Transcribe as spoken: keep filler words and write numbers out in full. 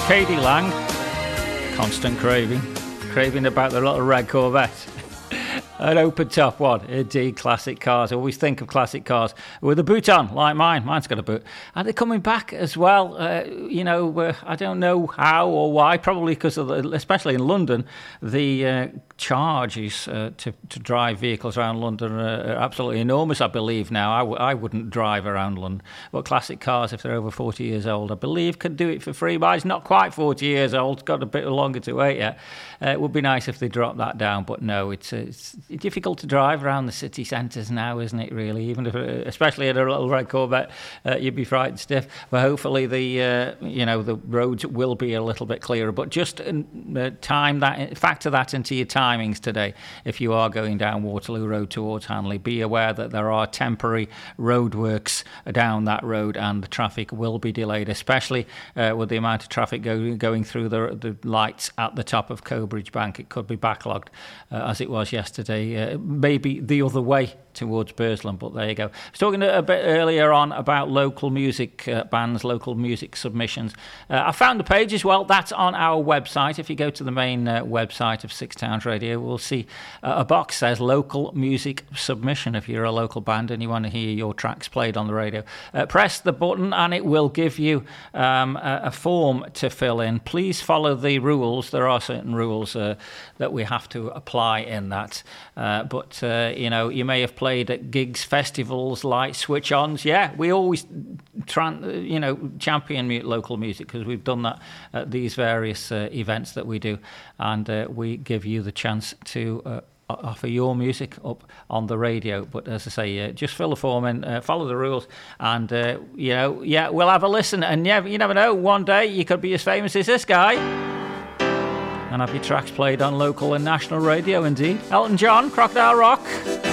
K D Lang, Constant Craving, craving about the little red Corvette. An open top one, indeed, classic cars. I always think of classic cars with a boot on, like mine. Mine's got a boot. And they're coming back as well. Uh, you know, uh, I don't know how or why, probably because, of the, especially in London, the uh, charges uh, to, to drive vehicles around London are absolutely enormous, I believe, now. I, w- I wouldn't drive around London. But classic cars, if they're over forty years old, I believe, can do it for free. But it's not quite forty years old. It's got a bit longer to wait yet. Uh, it would be nice if they dropped that down. But no, it's... it's difficult to drive around the city centres now, isn't it, really? Even if, especially in a little red Corvette, uh, you'd be frightened stiff. But hopefully the, uh, you know, the roads will be a little bit clearer. But just uh, time that, factor that into your timings today. If you are going down Waterloo Road towards Hanley, be aware that there are temporary roadworks down that road, and the traffic will be delayed, especially uh, with the amount of traffic go, going through the, the lights at the top of Cobridge Bank. It could be backlogged uh, as it was yesterday. Uh, maybe the other way towards Burslem, but there you go. I was talking a bit earlier on about local music uh, bands, local music submissions. Uh, I found the page as well. That's on our website. If you go to the main uh, website of Six Towns Radio, we'll see uh, a box says local music submission. If you're a local band and you want to hear your tracks played on the radio, uh, press the button and it will give you um, a, a form to fill in. Please follow the rules. There are certain rules uh, that we have to apply in that. Uh, but, uh, you know, you may have played at gigs, festivals like switch-ons. Yeah, we always try, you know, champion mu- local music because we've done that at these various uh, events that we do. And uh, we give you the chance to uh, offer your music up on the radio. But as I say, uh, just fill the form in, uh, follow the rules, and, uh, you know, yeah, we'll have a listen. And yeah, you never know, one day you could be as famous as this guy and have your tracks played on local and national radio, indeed. Elton John, Crocodile Rock.